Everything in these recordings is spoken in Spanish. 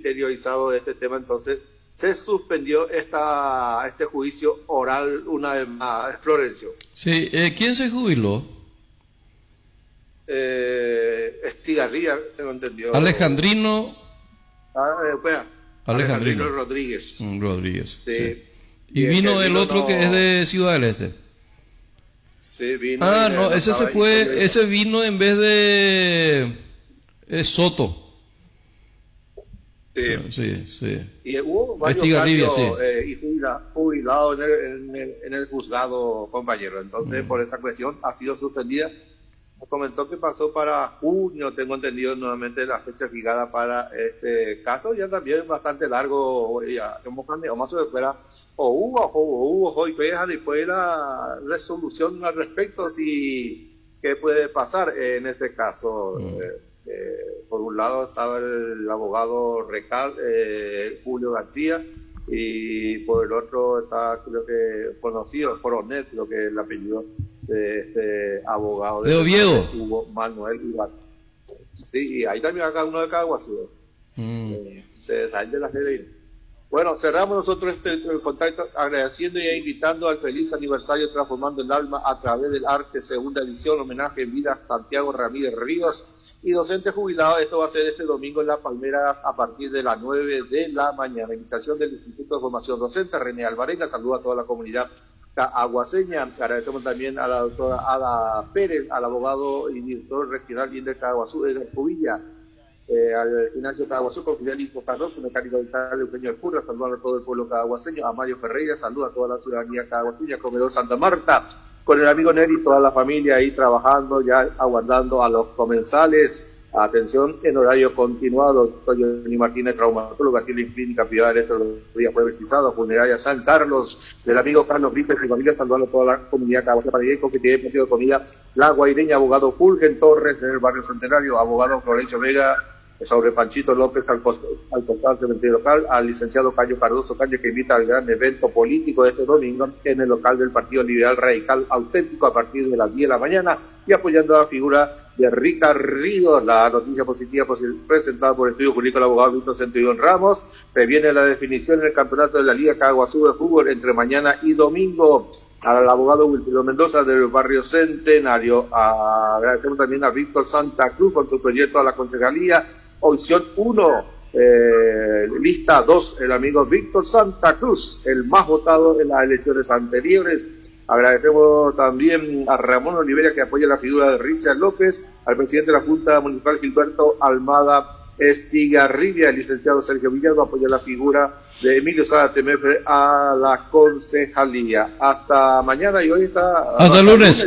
interiorizado de este tema, entonces se suspendió este juicio oral una vez más. Florencio. Sí, ¿quién se jubiló? Estigarribia, tengo entendido. Alejandrino. Alejandrino Rodríguez. Rodríguez. Sí. Sí. Y vino el otro que es de Ciudad del Este. Sí, vino. No, ese se fue, ese vino en vez de Soto. Sí. Y hubo varios cambios y jubilados en el juzgado, compañero. Entonces, por esa cuestión ha sido suspendida. Nos comentó que pasó para junio, tengo entendido nuevamente la fecha fijada para este caso, ya también bastante largo, ya más o espera, o hubo hoy después la resolución al respecto, si qué puede pasar en este caso. Por un lado estaba el abogado Recal, Julio García, y por el otro está, creo que conocido, Coronel, creo que el apellido de este abogado de Oviedo, Hugo Manuel Ibar. Sí, y ahí también acá uno de Caguazú. Se sale de la serie. Bueno, cerramos nosotros este contacto agradeciendo y invitando al feliz aniversario Transformando el Alma a través del arte, segunda edición, homenaje en vida a Santiago Ramírez Ríos y docente jubilado. Esto va a ser este domingo en La Palmera a partir de las 9 de la mañana. Invitación del Instituto de Formación Docente, René Alvarenga. Saluda a toda la comunidad caguaseña. Agradecemos también a la doctora Ada Pérez, al abogado y director regional de Caguazú, Edgar Cubilla, al Ignacio Caguazú, con Fidelico Cardoso, mecánico dental Eugenio Escurra. Saluda a todo el pueblo caguaseño, a Mario Ferreira. Saluda a toda la ciudadanía caguaseña, Comedor Santa Marta, con el amigo Neri, toda la familia ahí trabajando, ya aguardando a los comensales. Atención, en horario continuado, doctor Johnny Martínez, traumatólogo, aquí en Clínica Privada de estos días precisado, funeraria San Carlos, del amigo Carlos Gripes y familia, saludando a toda la comunidad caguaseña, que tiene partido de comida, La Guaireña, abogado Fulgen Torres, en el barrio Centenario, abogado Florencio Vega, sobre Panchito López, al costado del cementerio local, al licenciado Cayo Cardoso Caño, que invita al gran evento político de este domingo en el local del Partido Liberal Radical Auténtico a partir de las 10 de la mañana, y apoyando a la figura de Rica Ríos. La noticia positiva presentada por el estudio jurídico del abogado Víctor Centurión Ramos. Previene la definición en el campeonato de la Liga Caguazú de fútbol entre mañana y domingo. Al abogado Wilfrido Mendoza del barrio Centenario. Agradecemos también a Víctor Santa Cruz con su proyecto a la concejalía. Opción 1, lista 2, el amigo Víctor Santa Cruz, el más votado en las elecciones anteriores. Agradecemos también a Ramón Olivera, que apoya la figura de Richard López, al presidente de la Junta Municipal Gilberto Almada Estigarribia, el licenciado Sergio Villalba apoya la figura de Emilio Sala Temefre a la concejalía. Hasta mañana, y hoy está... Hasta lunes.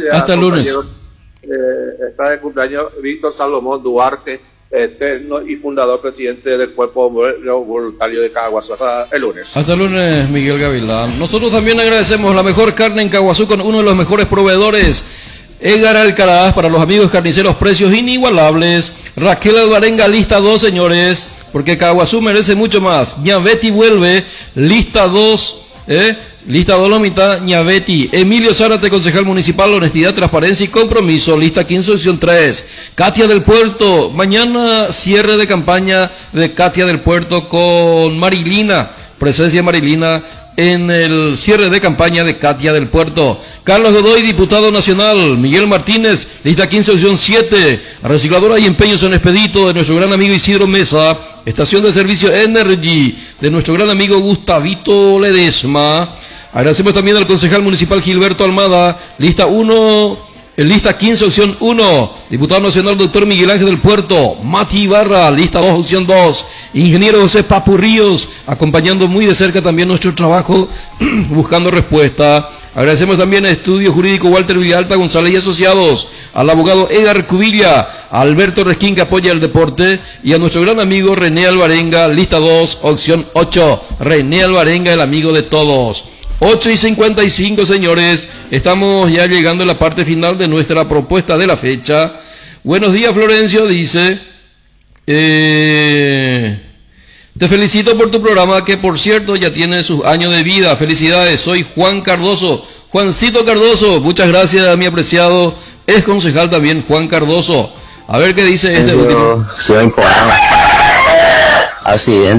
Está de cumpleaños Víctor Salomón Duarte, eterno y fundador presidente del Cuerpo Voluntario de Caguazú. Hasta el lunes. Hasta el lunes, Miguel Gavilán. Nosotros también agradecemos la mejor carne en Caguazú con uno de los mejores proveedores, Edgar Alcaraz, para los amigos carniceros, precios inigualables. Raquel Alvarenga, lista 2, señores, porque Caguazú merece mucho más. Ñavetti vuelve, lista 2, lista 2 la mitad, Ñavetti. Emilio Zárate, concejal municipal, honestidad, transparencia y compromiso, lista 15, opción 3. Katia del Puerto, mañana cierre de campaña de Katia del Puerto con Marilina, presencia de Marilina en el cierre de campaña de Katia del Puerto. Carlos Godoy, diputado nacional. Miguel Martínez, lista 15, opción 7. Recicladora y empeños en Expedito de nuestro gran amigo Isidro Mesa. Estación de servicio Energy de nuestro gran amigo Gustavito Ledesma. Agradecemos también al concejal municipal Gilberto Almada, lista 1, lista 15, opción 1. Diputado nacional doctor Miguel Ángel del Puerto. Mati Ibarra, lista 2, opción 2. Ingeniero José Papu Ríos, acompañando muy de cerca también nuestro trabajo, buscando respuesta. Agradecemos también al Estudio Jurídico Walter Villalta González y Asociados, al abogado Edgar Cubilla, a Alberto Resquín, que apoya el deporte, y a nuestro gran amigo René Alvarenga, lista 2, opción 8. René Alvarenga, el amigo de todos. 8:55, señores, estamos ya llegando a la parte final de nuestra propuesta de la fecha. Buenos días, Florencio, dice, te felicito por tu programa, que por cierto ya tiene sus años de vida. Felicidades, soy Juan Cardoso, Juancito Cardoso. Muchas gracias a mi apreciado ex concejal también, Juan Cardoso. A ver qué dice este último. Así es.